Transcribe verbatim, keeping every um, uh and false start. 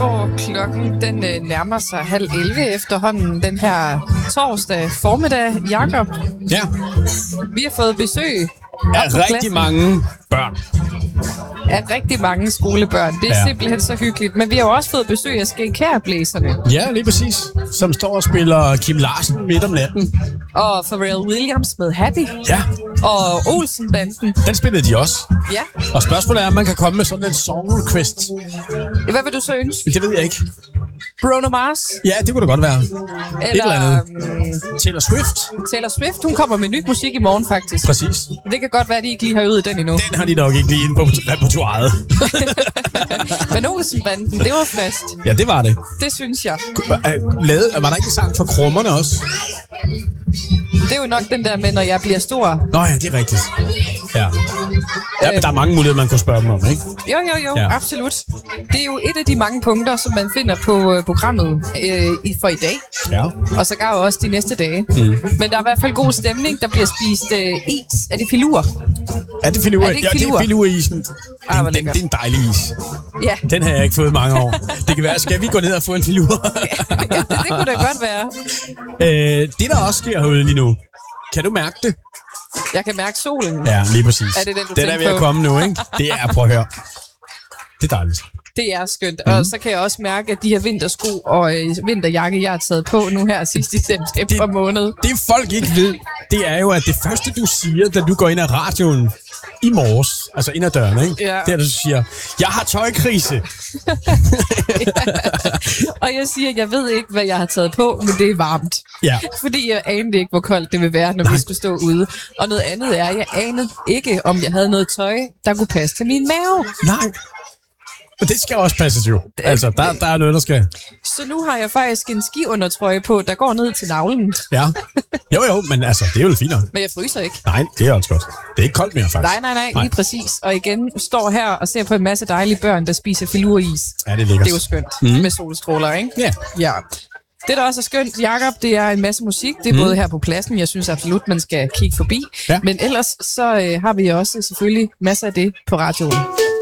hvor klokken den øh, nærmer sig halv elleve efterhånden den her torsdag formiddag. Jakob, Ja, vi har fået besøg er op på rigtig pladsen mange børn. af rigtig mange skolebørn. Det er Ja. simpelthen så hyggeligt. Men vi har jo også fået besøg af Skægkærblæserne Ja, lige præcis. Som står og spiller Kim Larsen midt om natten. og Pharrell Williams med Hattie Ja, og Olsen-banden. den spillede de også. Ja. Og spørgsmålet er, om man kan komme med sådan en song request. Hvad vil du så ønske? Det ved jeg ikke. Bruno Mars? Ja, det kunne det godt være. Eller, Et eller andet. Um, Taylor Swift. Taylor Swift, hun kommer med nyt musik i morgen faktisk. Præcis. Det kan godt være, at de ikke lige har øvet den endnu. Den har de nok ikke lige inde på repertoireet. Men Olsen-banden, det var fast. Ja, det var det. Det synes jeg. Lavede, var der ikke en sang for Krummerne også? Det er jo nok den der med, når jeg bliver stor. Nå ja, det er rigtigt. Ja. Ja, der er mange muligheder, man kunne spørge dem om, ikke? Jo, jo, jo, Ja. ja. Absolut. Det er jo et af de mange punkter, som man finder på øh, programmet øh, i- for i dag. Ja. Og så gav også de næste dage. Mm. Men der er i hvert fald god stemning. Der bliver spist øh, is. Er det filur? Er det filur? Er det ikke Ja, det er filur? filureisen. Det, Ah, hvor den, lækkert. det er en dejlig is. Ja, Den har jeg ikke fået i mange år. Det kan være, skal vi gå ned og få en filur? det kunne da godt være. øh, det, der også sker herude lige nu, kan du mærke det? Jeg kan mærke solen. Ja, lige præcis. Er det den, du den er tænker ved at på? komme nu, ikke? Det er, prøv at høre. Det er dejligt. Det er skønt. Mm. Og så kan jeg også mærke, at de her vintersko og øh, vinterjakke, jeg har taget på nu her sidst i september måned. Det folk ikke ved, det er jo, at det første, du siger, da du går ind ad radioen i morges, altså ind ad døren, ikke? Ja. Det er, at du siger, jeg har tøjkrise. Og jeg siger, at jeg ved ikke, hvad jeg har taget på, men det er varmt. Ja. Fordi jeg anede ikke, hvor koldt det ville være, når Nej. vi skulle stå ude. Og noget andet er, at jeg anede ikke, om jeg havde noget tøj, der kunne passe til min mave. Nej. Men det skal også passes jo. Altså, der, der er noget, der skal... Så nu har jeg faktisk en skiundertrøje på, der går ned til navlen. Ja. Jo, jo, men altså, det er jo fint nok. Men jeg fryser ikke. Nej, det er også godt. Det er ikke koldt mere, faktisk. Nej, nej, nej, lige præcis. Og igen, står her og ser på en masse dejlige børn, der spiser filuris. Ja, det er lækkert. Det er jo skønt mm. med solstråler, ikke? Ja. Ja. Det, der også er skønt, Jakob, det er en masse musik. Det er mm. både her på pladsen, jeg synes absolut, man skal kigge forbi. Ja. Men ellers så øh, har vi også selvfølgelig masser af det på radioen.